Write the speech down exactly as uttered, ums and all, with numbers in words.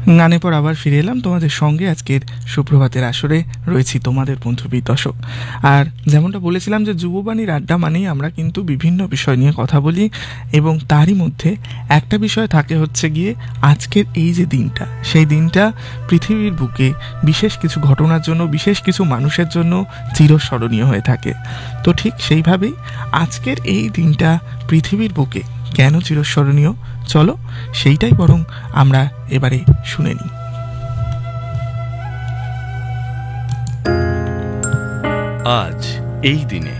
গানের পর আবার ফিরে এলাম তোমাদের সঙ্গে। আজকের সুপ্রভাতের আসরে রয়েছি তোমাদের বন্ধু বিতোষক। আর যেমনটা বলেছিলাম যে যুববাণীর আড্ডা মানেই আমরা কিন্তু বিভিন্ন বিষয় নিয়ে কথা বলি, এবং তারই মধ্যে একটা বিষয় থাকে হচ্ছে গিয়ে আজকের এই যে দিনটা, সেই দিনটা পৃথিবীর বুকে বিশেষ কিছু ঘটনার জন্য, বিশেষ কিছু মানুষের জন্য চিরস্মরণীয় হয়ে থাকে। তো ঠিক সেইভাবেই আজকের এই দিনটা পৃথিবীর বুকে কেন চিরস্মরণীয়, চলো সেইটাই বরং আমরা এবারে শুনে নিই। আজ এই দিনে